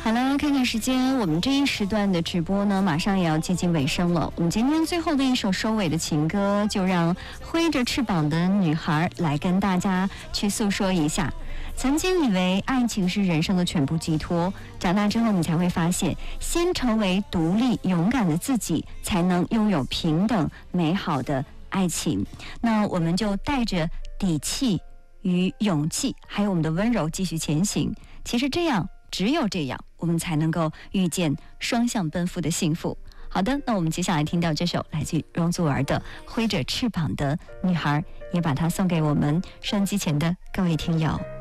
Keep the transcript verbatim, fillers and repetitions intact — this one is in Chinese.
好了，看看时间，我们这一时段的直播呢，马上也要接近尾声了。我们今天最后的一首收尾的情歌，就让挥着翅膀的女孩来跟大家去诉说一下。曾经以为爱情是人生的全部寄托，长大之后你才会发现，先成为独立勇敢的自己，才能拥有平等美好的爱情。那我们就带着底气与勇气，还有我们的温柔继续前行。其实这样，只有这样，我们才能够遇见双向奔赴的幸福。好的，那我们接下来听到这首来自容祖儿的《挥着翅膀的女孩》，也把它送给我们收音机前的各位听友。